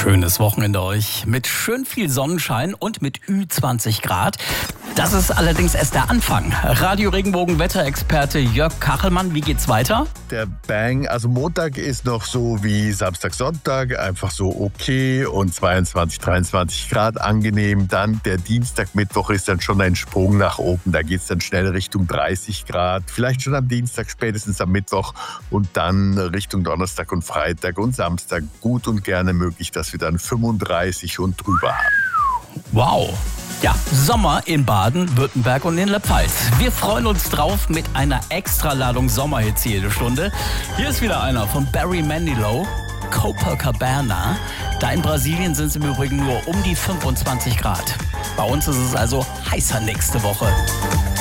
Schönes Wochenende euch mit schön viel Sonnenschein und mit Ü20 Grad. Das ist allerdings erst der Anfang. Radio Regenbogen Wetterexperte Jörg Kachelmann, wie geht's weiter? Der Bang, also Montag ist noch so wie Samstag, Sonntag, einfach so okay und 22, 23 Grad angenehm. Dann der Dienstag, Mittwoch ist dann schon ein Sprung nach oben. Da geht's dann schnell Richtung 30 Grad, vielleicht schon am Dienstag, spätestens am Mittwoch und dann Richtung Donnerstag und Freitag und Samstag gut und gerne möglich, dass wir dann 35 und drüber haben. Wow! Ja, Sommer in Baden, Württemberg und in der Pfalz. Wir freuen uns drauf mit einer Extraladung Sommerhits jede Stunde. Hier ist wieder einer von Barry Manilow, Copacabana. Da in Brasilien sind es im Übrigen nur um die 25 Grad. Bei uns ist es also heißer nächste Woche.